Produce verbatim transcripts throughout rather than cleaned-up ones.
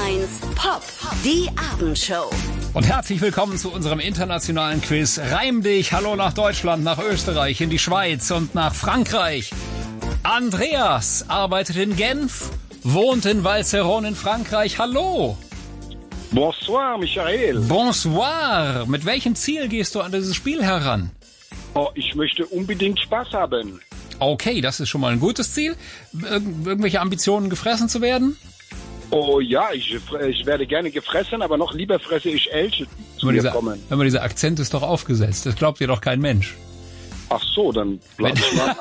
eins Pop, die Abendshow. Und herzlich willkommen zu unserem internationalen Quiz. Reim dich. Hallo nach Deutschland, nach Österreich, in die Schweiz und nach Frankreich. Andreas arbeitet in Genf, wohnt in Valserone in Frankreich. Hallo. Bonsoir, Michael. Bonsoir. Mit welchem Ziel gehst du an dieses Spiel heran? Oh, ich möchte unbedingt Spaß haben. Okay, das ist schon mal ein gutes Ziel. Ir- irgendwelche Ambitionen, gefressen zu werden? Oh ja, ich, ich werde gerne gefressen, aber noch lieber fresse ich Elche zu Aber mir dieser, kommen. aber dieser Akzent ist doch aufgesetzt. Das glaubt dir doch kein Mensch. Ach so, dann bleib ich mal.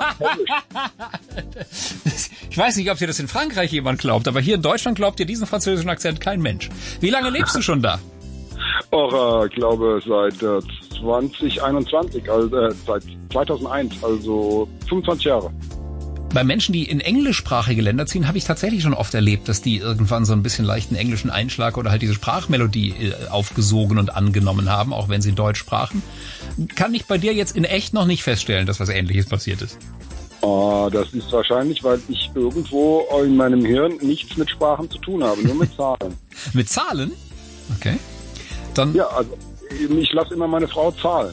Ich weiß nicht, ob dir das in Frankreich jemand glaubt, aber hier in Deutschland glaubt dir diesen französischen Akzent kein Mensch. Wie lange lebst du schon da? Oh, ich glaube seit äh, zwanzig einundzwanzig, also äh, seit zweitausendeins, also fünfundzwanzig Jahre. Bei Menschen, die in englischsprachige Länder ziehen, habe ich tatsächlich schon oft erlebt, dass die irgendwann so ein bisschen leichten englischen Einschlag oder halt diese Sprachmelodie äh, aufgesogen und angenommen haben, auch wenn sie Deutsch sprachen. Kann ich bei dir jetzt in echt noch nicht feststellen, dass was Ähnliches passiert ist. Oh, das ist wahrscheinlich, weil ich irgendwo in meinem Hirn nichts mit Sprachen zu tun habe, nur mit Zahlen. Mit Zahlen? Okay. Dann Ja, also ich lasse immer meine Frau zahlen.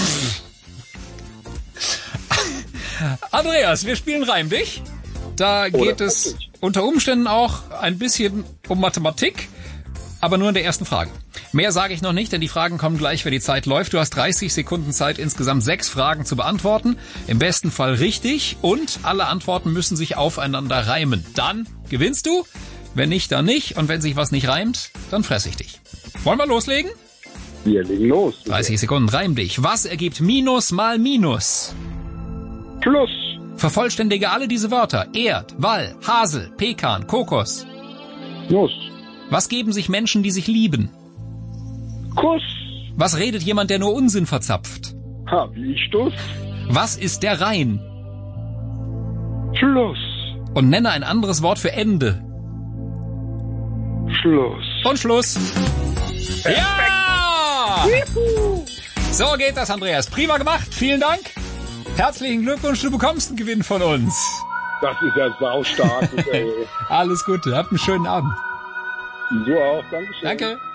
Andreas, wir spielen Reim dich. Da Oh, geht das es ist richtig. unter Umständen auch ein bisschen um Mathematik, aber nur in der ersten Frage. Mehr sage ich noch nicht, denn die Fragen kommen gleich, wenn die Zeit läuft. Du hast dreißig Sekunden Zeit, insgesamt sechs Fragen zu beantworten. Im besten Fall richtig und alle Antworten müssen sich aufeinander reimen. Dann gewinnst du, wenn nicht, dann nicht. Und wenn sich was nicht reimt, dann fress ich dich. Wollen wir loslegen? Wir legen los. bitte. dreißig Sekunden, reim dich. Was ergibt Minus mal Minus? Plus, Vervollständige alle diese Wörter. Erd, Wall, Hasel, Pekan, Kokos. Nuss, Was geben sich Menschen, die sich lieben? Kuss, Was redet jemand, der nur Unsinn verzapft? ha, wie ich Stuss, Was ist der Rhein? Fluss, Und nenne ein anderes Wort für Ende. Schluss. Und Schluss. Ja! So geht das, Andreas. Prima gemacht. Vielen Dank. Herzlichen Glückwunsch, du bekommst einen Gewinn von uns. Das ist ja saustark. Michael. Alles Gute. Habt einen schönen Abend. Du auch, Dankeschön. Danke.